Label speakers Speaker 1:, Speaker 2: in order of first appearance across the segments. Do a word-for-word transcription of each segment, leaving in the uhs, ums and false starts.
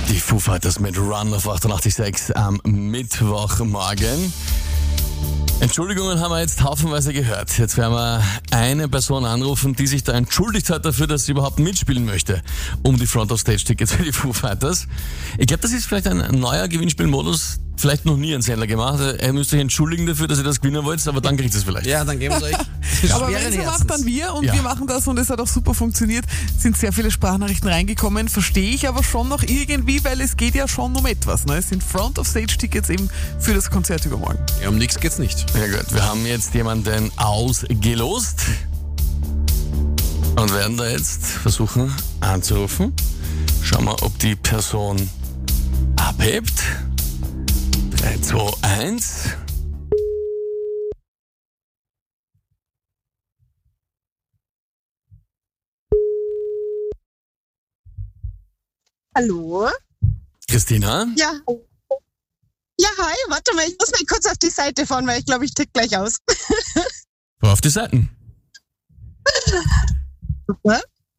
Speaker 1: Die Foo Fighters mit Run auf achtundachtzig Komma sechs am Mittwochmorgen. Entschuldigungen haben wir jetzt haufenweise gehört. Jetzt werden wir eine Person anrufen, die sich da entschuldigt hat dafür, dass sie überhaupt mitspielen möchte um die Front-of-Stage-Tickets für die Foo Fighters. Ich glaube, das ist vielleicht ein neuer Gewinnspielmodus, vielleicht noch nie ein Sender gemacht. Er müsste sich entschuldigen dafür, dass ihr das gewinnen wollt, aber dann kriegt es vielleicht.
Speaker 2: Ja, dann geben wir euch.
Speaker 3: Aber wenn ihr macht, dann wir und
Speaker 1: Ja.
Speaker 3: wir machen das und es hat auch super funktioniert. Es sind sehr viele Sprachnachrichten reingekommen, verstehe ich aber schon noch irgendwie, weil es geht ja schon um etwas. Ne? Es sind Front-of-Stage-Tickets eben für das Konzert übermorgen.
Speaker 2: Ja, um nichts geht's nicht.
Speaker 1: Ja gut, wir haben jetzt jemanden ausgelost und werden da jetzt versuchen anzurufen. Schauen wir, ob die Person abhebt. drei, zwei, eins.
Speaker 4: Hallo?
Speaker 1: Christina?
Speaker 4: Ja. Ja, hi, warte mal, ich muss mal kurz auf die Seite fahren, weil ich glaube, ich tick gleich aus.
Speaker 1: Fahr auf die Seiten.
Speaker 4: Super.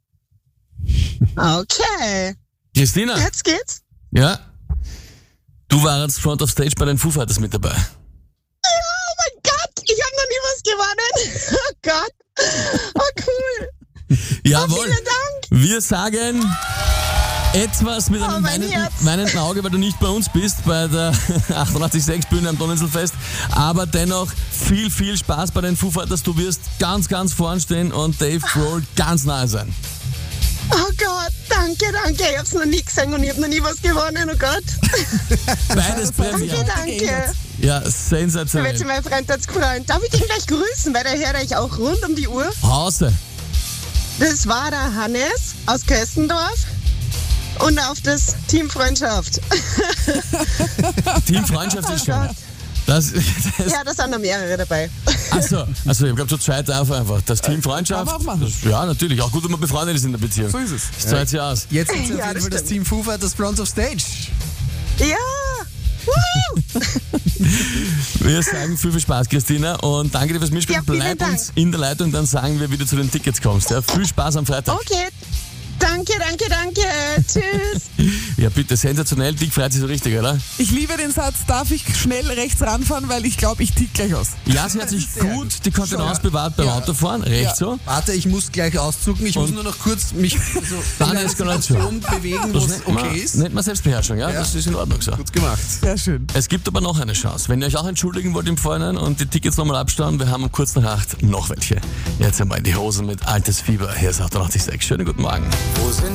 Speaker 4: Okay,
Speaker 1: Christina?
Speaker 4: jetzt geht's.
Speaker 1: Ja? Du warst Front of Stage bei den Foo Fighters mit dabei.
Speaker 4: Oh mein Gott, ich habe noch nie was gewonnen. Oh Gott. Oh cool.
Speaker 1: Jawohl.
Speaker 4: Vielen Dank.
Speaker 1: Wir sagen etwas mit
Speaker 4: Oh,
Speaker 1: einem
Speaker 4: mein
Speaker 1: weinenden,
Speaker 4: Herz.
Speaker 1: weinenden Auge, weil du nicht bei uns bist, bei der achtundachtzig Komma sechs Bühne am Donauinselfest. Aber dennoch viel, viel Spaß bei den Foo Fighters. Du wirst ganz, ganz vorn stehen und Dave Grohl ganz nahe sein.
Speaker 4: Oh Gott, danke, danke. Ich hab's noch nie gesehen und ich hab noch nie was gewonnen, oh Gott.
Speaker 1: Beides
Speaker 4: Danke,
Speaker 1: Premiere.
Speaker 4: danke.
Speaker 1: Ja,
Speaker 4: Da wird
Speaker 1: sensationell.
Speaker 4: sich mein Freund jetzt gefreut. Darf ich den gleich grüßen, weil der hört euch auch rund um die Uhr.
Speaker 1: Hause.
Speaker 4: Das war der Hannes aus Köstendorf und auf das Team Freundschaft.
Speaker 1: Team Freundschaft ist
Speaker 4: Oh
Speaker 1: schon.
Speaker 4: Gott.
Speaker 1: Das, das,
Speaker 4: Ja, da sind noch mehrere dabei.
Speaker 1: achso, also ich glaube, zu zweit auf einfach. Das Team Freundschaft.
Speaker 3: Kann man auch machen.
Speaker 1: Das, ja, natürlich. Auch gut, wenn man befreundet ist in der Beziehung.
Speaker 3: So ist es.
Speaker 1: Das zahlt sich aus.
Speaker 2: Jetzt ist auf
Speaker 4: Ja,
Speaker 2: jeden
Speaker 4: das
Speaker 2: Fall das
Speaker 4: stimmt.
Speaker 2: Team Foo Fighters Front of Stage.
Speaker 4: Ja! Woo!
Speaker 1: Wir sagen viel, viel Spaß, Christina, und danke dir fürs Mitspielen.
Speaker 4: Ja, vielen
Speaker 1: Bleib
Speaker 4: Dank.
Speaker 1: uns in der Leitung, dann sagen wir, wie du zu den Tickets kommst. Ja, viel Spaß am Freitag.
Speaker 4: Okay. Danke, danke, danke. Tschüss.
Speaker 1: Ja, bitte, sensationell. Dick freut sich so richtig, oder?
Speaker 3: Ich liebe den Satz, darf ich schnell rechts ranfahren, weil ich glaube, ich tick gleich aus.
Speaker 1: Ja, sie hat sich
Speaker 2: Sehr
Speaker 1: gut die Kontenance bewahrt beim
Speaker 2: Ja.
Speaker 1: Autofahren. Recht
Speaker 3: Ja.
Speaker 1: so.
Speaker 2: Warte, ich muss gleich auszucken. Ich muss nur noch kurz mich so
Speaker 1: Dann
Speaker 2: in einer
Speaker 1: Eskalation.
Speaker 2: Situation bewegen, wo
Speaker 1: Das
Speaker 2: es
Speaker 1: nennt man,
Speaker 2: okay ist.
Speaker 1: nennt man Selbstbeherrschung, ja?
Speaker 2: Ja.
Speaker 1: Das ist in Ordnung so.
Speaker 2: Gut gemacht.
Speaker 3: Sehr schön.
Speaker 1: Es gibt aber noch eine Chance. Wenn ihr euch auch entschuldigen wollt im Vorhinein und die Tickets nochmal abstauen, wir haben um kurz nach acht noch welche. Jetzt einmal in die Hosen mit Altes Fieber. Hier ist achtundachtzig Komma sechs. Schönen guten Morgen.
Speaker 5: Wo sind